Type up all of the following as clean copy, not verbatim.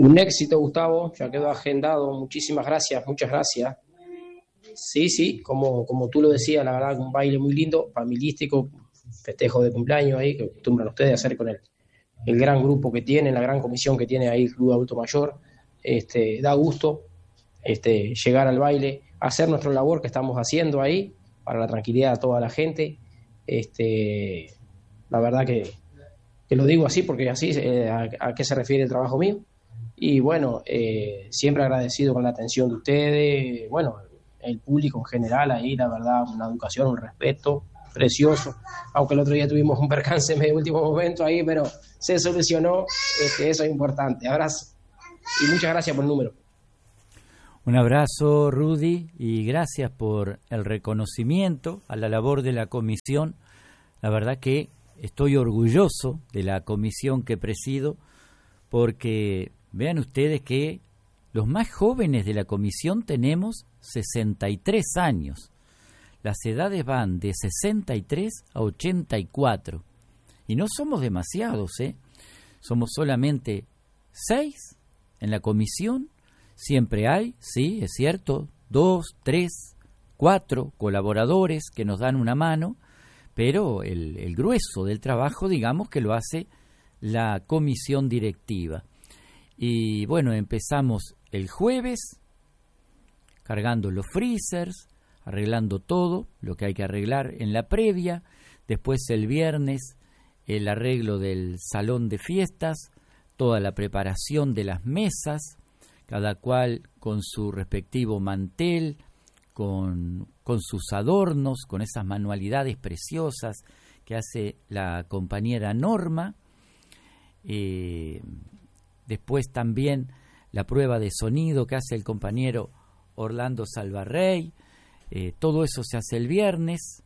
Un éxito, Gustavo, ya quedó agendado. Muchísimas gracias, muchas gracias. Sí, sí, como tú lo decías, la verdad, un baile muy lindo, familiístico, festejo de cumpleaños ahí, que acostumbran ustedes a hacer con el gran grupo que tienen, la gran comisión que tiene ahí el Club Adulto Mayor. Da gusto llegar al baile, hacer nuestra labor que estamos haciendo ahí, para la tranquilidad de toda la gente. La verdad que lo digo así porque así a qué se refiere el trabajo mío. Y bueno, siempre agradecido con la atención de ustedes, bueno, el público en general ahí, la verdad, una educación, un respeto precioso, aunque el otro día tuvimos un percance en medio último momento ahí, pero se solucionó, eso es importante. Abrazo y muchas gracias por el número. Un abrazo, Rudy, y gracias por el reconocimiento a la labor de la comisión. La verdad que estoy orgulloso de la comisión que presido, porque vean ustedes que los más jóvenes de la comisión tenemos 63 años. Las edades van de 63 a 84. Y no somos demasiados, ¿eh? Somos solamente 6 en la comisión. Siempre hay, sí, es cierto, 2, 3, 4 colaboradores que nos dan una mano, pero el grueso del trabajo, digamos, que lo hace la comisión directiva. Y bueno, empezamos el jueves cargando los freezers, arreglando todo lo que hay que arreglar en la previa. Después el viernes el arreglo del salón de fiestas, toda la preparación de las mesas, cada cual con su respectivo mantel, con sus adornos, con esas manualidades preciosas que hace la compañera Norma. Después también la prueba de sonido que hace el compañero Orlando Salvarrey. Todo eso se hace el viernes.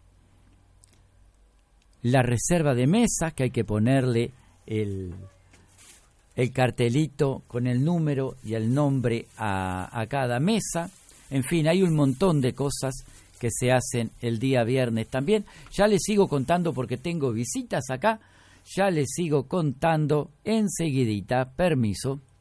La reserva de mesa, que hay que ponerle el cartelito con el número y el nombre a cada mesa. En fin, hay un montón de cosas que se hacen el día viernes también. Ya les sigo contando porque tengo visitas acá. Ya les sigo contando enseguidita. Permiso.